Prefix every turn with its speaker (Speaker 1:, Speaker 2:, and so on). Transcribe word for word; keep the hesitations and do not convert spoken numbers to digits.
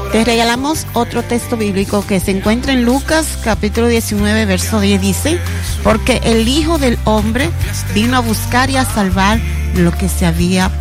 Speaker 1: Te regalamos otro texto bíblico que se encuentra en Lucas capítulo diecinueve verso diez. Dice: porque el Hijo del Hombre vino a buscar y a salvar lo que se había